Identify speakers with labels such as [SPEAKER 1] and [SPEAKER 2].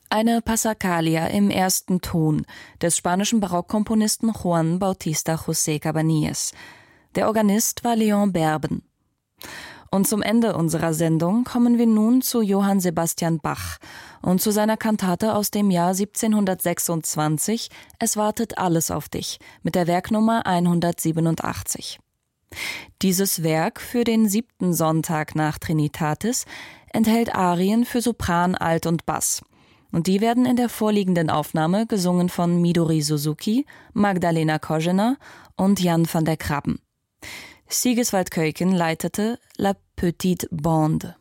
[SPEAKER 1] Eine Passacaglia im ersten Ton des spanischen Barockkomponisten Juan Bautista José Cabanilles. Der Organist war Leon Berben. Und zum Ende unserer Sendung kommen wir nun zu Johann Sebastian Bach und zu seiner Kantate aus dem Jahr 1726 »Es wartet alles auf dich« mit der Werknummer 187. Dieses Werk für den 7. Sonntag nach Trinitatis enthält Arien für Sopran, Alt und Bass. Und die werden in der vorliegenden Aufnahme gesungen von Midori Suzuki, Magdalena Kozener und Jan van der Krabben. Sigiswald Keuken leitete La Petite Bande.